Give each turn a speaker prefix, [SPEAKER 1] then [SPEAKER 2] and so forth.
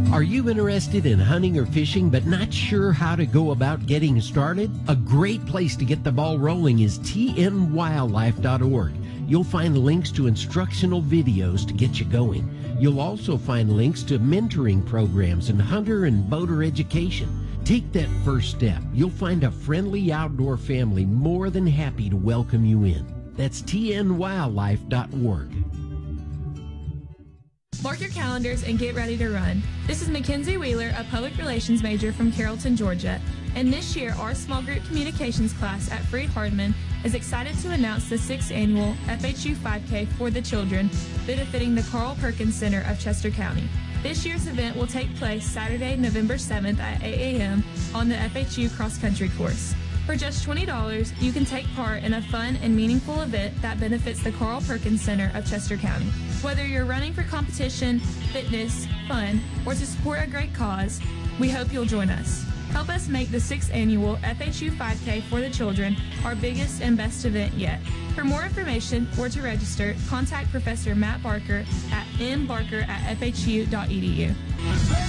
[SPEAKER 1] Are you interested in hunting or fishing but not sure how to go about getting started? A great place to get the ball rolling is tnwildlife.org. You'll find links to instructional videos to get you going. You'll also find links to mentoring programs and hunter and boater education. Take that first step. You'll find a friendly outdoor family more than happy to welcome you in. That's tnwildlife.org.
[SPEAKER 2] Mark your calendars and get ready to run. This is Mackenzie Wheeler, a public relations major from Carrollton, Georgia. And this year, our small group communications class at Freed-Hardeman is excited to announce the 6th annual FHU 5K for the children, benefiting the Carl Perkins Center of Chester County. This year's event will take place Saturday, November 7th at 8 a.m. on the FHU cross-country course. For just $20, you can take part in a fun and meaningful event that benefits the Carl Perkins Center of Chester County. Whether you're running for competition, fitness, fun, or to support a great cause, we hope you'll join us. Help us make the 6th annual FHU 5K for the children our biggest and best event yet. For more information or to register, contact Professor Matt Barker at mbarker@fhu.edu.